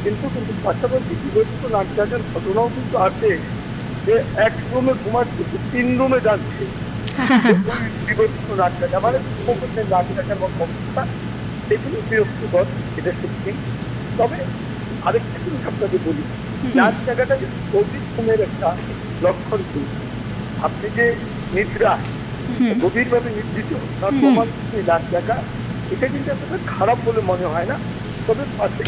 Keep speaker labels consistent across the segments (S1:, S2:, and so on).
S1: কিন্তু পাশাপাশি বিবেচিত নাক ডাকার ঘটনাও কিন্তু আছে যে এক রুমে ঘুমাচ্ছে, 3 রুমে যাচ্ছে বিবেচিত নাক ডাকা, মানে নাক ডাকার অবস্থা, সেগুলো বিরক্তিকর, এটা সত্যি। তবে আরেকটা জিনিস আপনাকে বলি, নাক ডাকাটা কিন্তু গভীর ঘুমের একটা লক্ষণ কিন্তু। আপনি যে নিদ্রা গভীরভাবে নিদ্রিত তার প্রমাণ নাক ডাকা, এটা কিন্তু এতটা খারাপ বলে মনে হয় না। তবে পাশে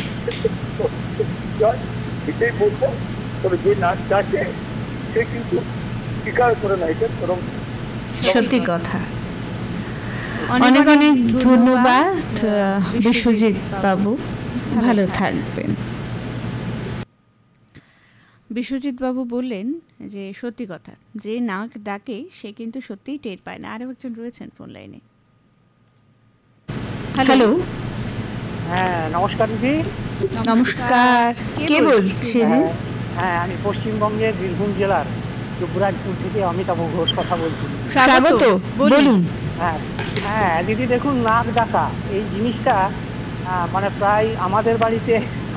S1: এটাই বলবো, তবে যে নাচ ডাকে সে কিন্তু স্বীকার করে না এটা, বরং
S2: সত্যি কথা। অনেক অনেক ধন্যবাদ বিশ্বজিৎ বাবু, ভালো থাকবেন।
S3: বিশ্বজিৎ বাবু বললেন যে সত্যি কথা, যে নাক ডাকে সে কিন্তু সত্যিই টের পায় না। আরও একজন রয়েছেন ফোন লাইনে।
S2: হ্যালো,
S4: হ্যাঁ নমস্কার দিদি।
S2: নমস্কার, কে বলছেন?
S4: হ্যাঁ, আমি পশ্চিমবঙ্গের বীরভূম জেলার যুবরাজপুর থেকে অমিতাভ ঘোষ কথা বলছি।
S2: স্বাগত, বলুন।
S4: হ্যাঁ দিদি, দেখুন নাক ডাকা এই জিনিসটা মানে প্রায় আমাদের বাড়িতে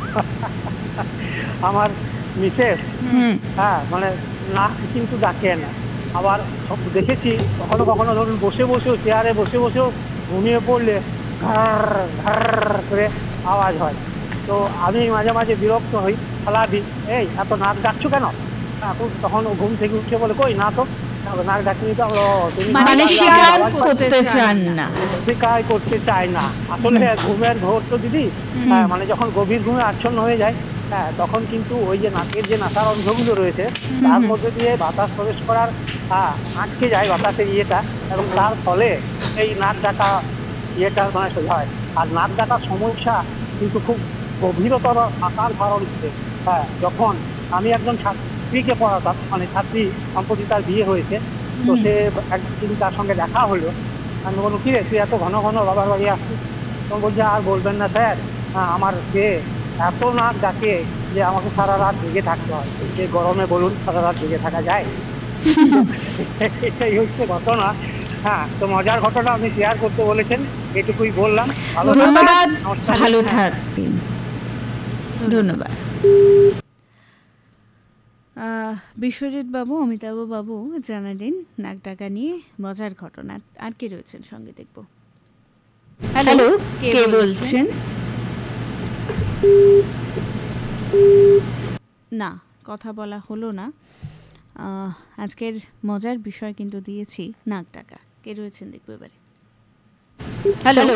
S4: আমার মিসেস মানে নাক কিন্তু ডাকে না। আবার দেখেছি কখনো কখনো ধরুন বসে বসেও, চেয়ারে বসে বসেও ঘুমিয়ে পড়লে ঘর ঘর করে আওয়াজ হয়। তো আমি মাঝে মাঝে বিরক্ত হই, ফেলা দিই, এই এত নাক ডাকছো কেন? তখন ও ঘুম থেকে উঠে বলে, কই না তো, নাক ডাকিনি তো।
S2: স্বীকার করতে চান না,
S4: স্বীকার করতে চায় না। আসলে ঘুমের ঘোর তো দিদি, মানে যখন গভীর ঘুমে আচ্ছন্ন হয়ে যায়, হ্যাঁ তখন কিন্তু ওই যে নাকের যে নাসারন্ধ্রগুলো রয়েছে তার মধ্যে দিয়ে বাতাস প্রবেশ করার আটকে যায় বাতাসের ইয়েটা, এবং তার ফলে এই নাক ডাকা ইয়েটা মানে হয়। আর নাক ডাকার সমস্যা কিন্তু খুব গভীরতর আকার ধারণ করে। হ্যাঁ, যখন আমি একজন ছাত্রীকে পড়াতাম, মানে ছাত্রী সম্প্রতি তার বিয়ে হয়েছে, তো সে একদিন তার সঙ্গে দেখা হলো। আমি বললাম, কি রে তুই এত ঘন ঘন বাবার বাড়ি আসছিস? তখন বলছে, আর বলবেন না স্যার, আমার সে এত নাক ডাকে যে আমাকে সারা রাত জেগে থাকতে হয়। যে গরমে বলুন সারা রাত জেগে থাকা যায়? এটাই হচ্ছে ঘটনা। হ্যাঁ, তো মজার ঘটনা আপনি শেয়ার করতে বলেছেন, এটুকুই বললাম।
S2: ধন্যবাদ, ভালো থাকবেন। ধন্যবাদ।
S3: বিশ্বজিৎ বাবু, অমিতাভ বাবু জানালেন নাক ডাকা নিয়ে মজার ঘটনা। আর কে রয়েছেন সঙ্গে দেখব।
S2: হ্যালো, কে বলছেন?
S3: না, কথা বলা হলো না। আজকের মজার বিষয় কিন্তু দিয়েছি নাক ডাকা। কে রয়েছেন দেখবো এবারে। হ্যালো,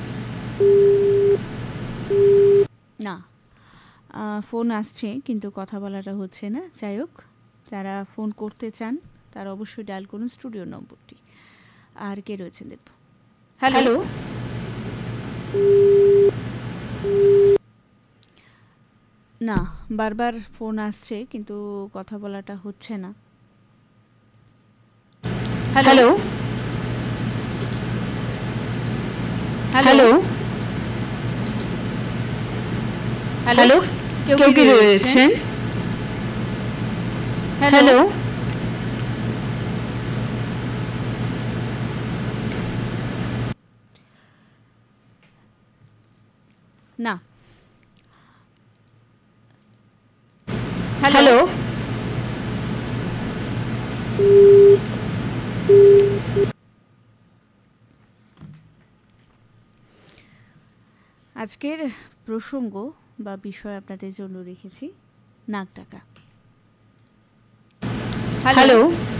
S3: না, ফোন আসছে কিন্তু কথা বলাটা হচ্ছে না। যাই হোক, যারা ফোন করতে চান তারা অবশ্যই ডায়াল করুন স্টুডিও নম্বরটি। আর কে রয়েছেন দেখব। হ্যালো, না, বারবার ফোন আসছে কিন্তু কথা বলাটা হচ্ছে না। হ্যালো, হ্যালো, হ্যালো, কেউ কি রয়েছেন? হ্যালো, না, হ্যালো, আজকের প্রসঙ্গ বা বিষয় আপনাদের জন্য রেখেছি নাক ডাকা। হ্যালো,